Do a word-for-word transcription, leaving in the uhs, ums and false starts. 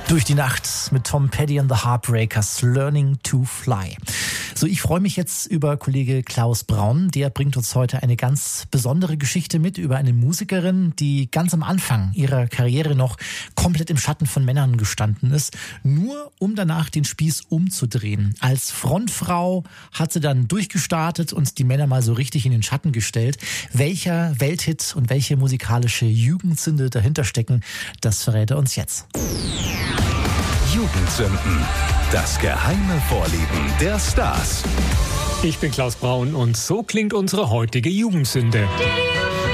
Durch die Nacht mit Tom Petty and the Heartbreakers, Learning to Fly. So, ich freue mich jetzt über Kollege Klaus Braun. Der bringt uns heute eine ganz besondere Geschichte mit über eine Musikerin, die ganz am Anfang ihrer Karriere noch komplett im Schatten von Männern gestanden ist, nur um danach den Spieß umzudrehen. Als Frontfrau hat sie dann durchgestartet und die Männer mal so richtig in den Schatten gestellt. Welcher Welthit und welche musikalische Jugendsünde dahinter stecken, das verrät er uns jetzt. Jugendsünden. Das geheime Vorlieben der Stars. Ich bin Klaus Braun und so klingt unsere heutige Jugendsünde.